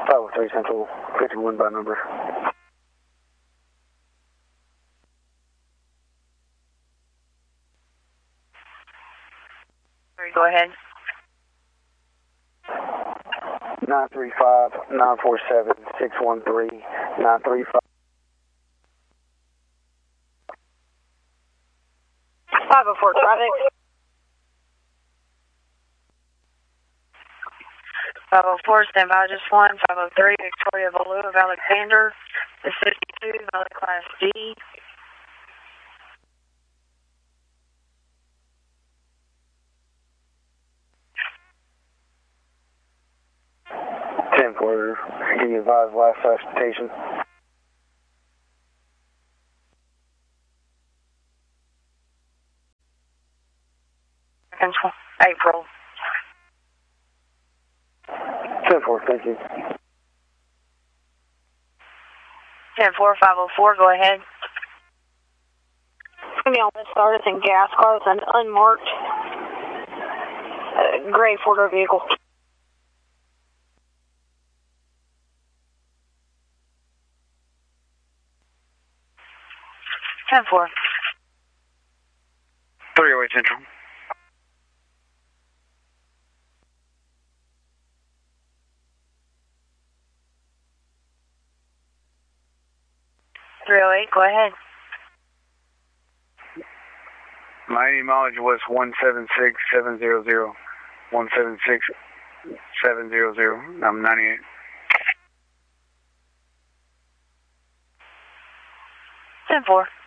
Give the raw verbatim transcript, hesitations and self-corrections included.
five oh three Central, fifty-one by number. Go ahead. nine three five, nine four seven, six one three, nine three five. five oh four traffic. five oh four, stand by just one. five oh three, Victoria Value of Alexander. The fifty-two, Valley Class D. ten four, can you advise last transportation? April. ten four, thank you. ten four, five oh four, go ahead. Maybe on this start, it's in gas car with an unmarked uh, gray four-door vehicle. ten four. three oh eight Central. three oh eight, go ahead. My mileage was one seven six seven zero zero. one seven six seven zero zero. I'm ninety-eight. ten four.